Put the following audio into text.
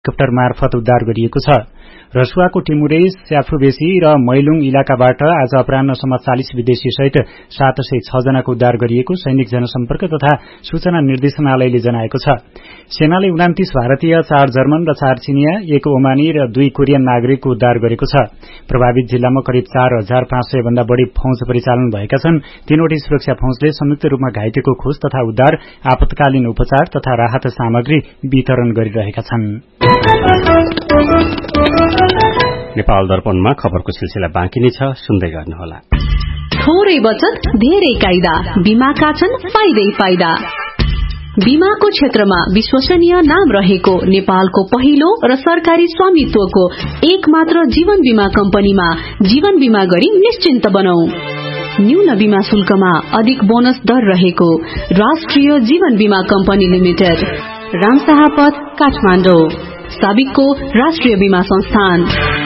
Helicopter मार्फत उद्धार गरिएको छ। रसुवाको टिमुरे, स्याफुबेसी र मैलुङ इलाकाबाट आज अपराह्नसम्म 40 विदेशी सहित 706 जनाको उद्धार गरिएको सैनिक जनसम्पर्क तथा सूचना निर्देशनालयले जनाएको छ। सेनाले 29 भारतीय, 4 जर्मन र 4 चिनिया, 1 ओमानी र 2 कोरियन नागरिकको उद्धार गरेको छ। प्रभावित जिल्लामा करिब 4500 भन्दा बढ़ी फौज परिचालन भएका छन्। तीनवटै सुरक्षा फौजले संयुक्त रूपमा घाइतेको खोज तथा उद्धार, आपतकालीन उपचार तथा राहत सामग्री वितरण गरिरहेका छन्। नेपाल दर्पणमा खबरको सिलसिला बाँकी नै छ, सुन्दै गर्नुहोला। थोरै बचत धेरै कायदा, बीमाका छन् फाइदै फाइदा। बीमाको क्षेत्रमा विश्वसनीय नाम रहेको नेपालको पहिलो र सरकारी स्वामित्वको एक मात्र जीवन बीमा कम्पनीमा जीवन बीमा गरी निश्चिन्त बनौं। न्यून बीमा शुल्कमा अधिक बोनस दर रहेको राष्ट्रिय जीवन बीमा कम्पनी लिमिटेड, रामशाहपथ, काठमाडौँ। साबिकको राष्ट्रिय बीमा संस्थान।